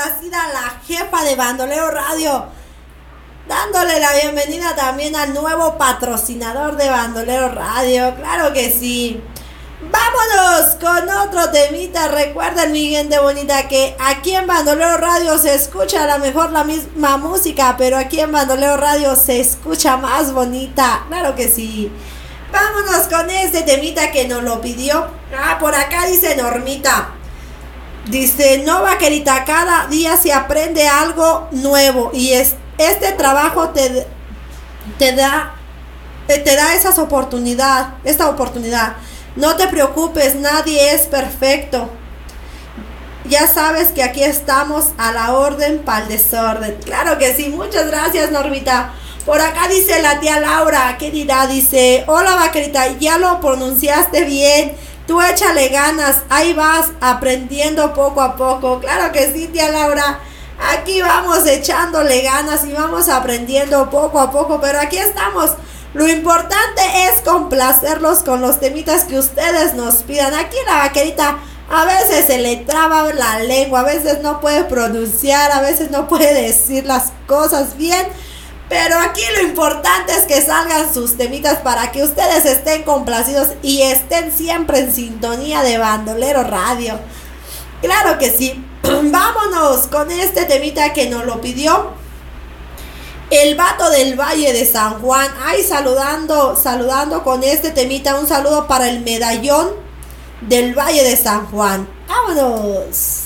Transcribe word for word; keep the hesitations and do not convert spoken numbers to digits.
complacida la jefa de Bandolero Radio, dándole la bienvenida también al nuevo patrocinador de Bandolero Radio. Claro que sí. Vámonos con otro temita. Recuerden, mi gente bonita, que aquí en Bandolero Radio se escucha a lo mejor la misma música, pero aquí en Bandolero Radio se escucha más bonita. Claro que sí. Vámonos con este temita que nos lo pidió. Ah, por acá dice Normita. Dice, no, vaquerita, cada día se aprende algo nuevo y es, este trabajo te, te da te da esas oportunidades, esta oportunidad. No te preocupes, nadie es perfecto. Ya sabes que aquí estamos a la orden para el desorden. Claro que sí, muchas gracias, Normita. Por acá dice la tía Laura, ¿qué dirá? Dice, hola, vaquerita, ya lo pronunciaste bien. Tú échale ganas, ahí vas aprendiendo poco a poco. Claro que sí, tía Laura. Aquí vamos echándole ganas y vamos aprendiendo poco a poco, pero aquí estamos. Lo importante es complacerlos con los temitas que ustedes nos pidan. Aquí la vaquerita a veces se le traba la lengua, a veces no puede pronunciar, a veces no puede decir las cosas bien. Pero aquí lo importante es que salgan sus temitas para que ustedes estén complacidos y estén siempre en sintonía de Bandolero Radio. Claro que sí. Vámonos con este temita que nos lo pidió el vato del Valle de San Juan. Ay, saludando, saludando con este temita. Un saludo para el medallón del Valle de San Juan. Vámonos.